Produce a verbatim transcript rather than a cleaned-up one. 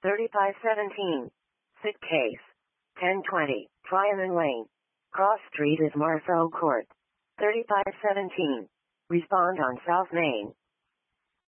thirty-five seventeen. Sit case. ten twenty. Trianon Lane. Cross Street is Marceau Court. thirty-five seventeen. Respond on South Main.